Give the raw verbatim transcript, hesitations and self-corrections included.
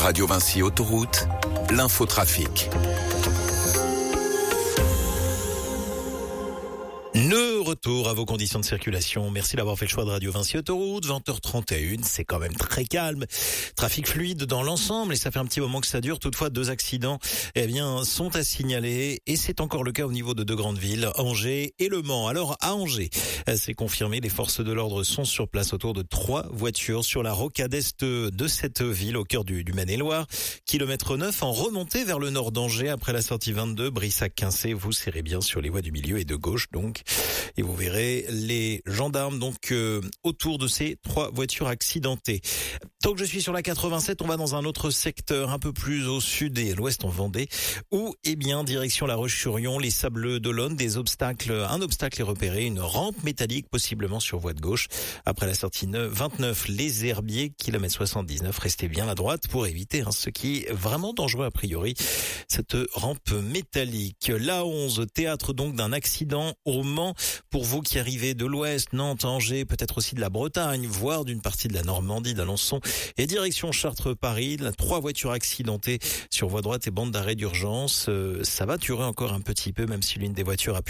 Radio Vinci Autoroute, l'infotrafic. Le retour à vos conditions de circulation. Merci d'avoir fait le choix de Radio Vinci Autoroute. vingt heures trente et une, c'est quand même très calme. Trafic fluide dans l'ensemble et ça fait un petit moment que ça dure. Toutefois, deux accidents, eh bien, sont à signaler et c'est encore le cas au niveau de deux grandes villes, Angers et Le Mans. Alors, à Angers, c'est confirmé, les forces de l'ordre sont sur place autour de trois voitures sur la rocade est de cette ville au cœur du, du Maine-et-Loire. Kilomètre neuf en remontée vers le nord d'Angers après la sortie vingt-deux, Brissac-Quincé. Vous serrez bien sur les voies du milieu et de gauche, donc. Et vous verrez les gendarmes donc euh, autour de ces trois voitures accidentées. Tant que je suis sur la quatre-vingt-sept, on va dans un autre secteur un peu plus au sud et à l'ouest en Vendée, où, eh bien, direction La Roche-sur-Yon, les Sables d'Olonne, des obstacles, un obstacle est repéré, une rampe métallique possiblement sur voie de gauche. Après la sortie vingt-neuf, les Herbiers, kilomètre soixante-dix-neuf, restez bien à droite pour éviter hein, ce qui est vraiment dangereux a priori, cette rampe métallique. La onze, théâtre donc d'un accident au Mans. Pour vous qui arrivez de l'ouest, Nantes, Angers, peut-être aussi de la Bretagne, voire d'une partie de la Normandie, d'Alençon et direction Chartres-Paris, trois voitures accidentées sur voie droite et bande d'arrêt d'urgence. Euh, ça va durer encore un petit peu, même si l'une des voitures a pu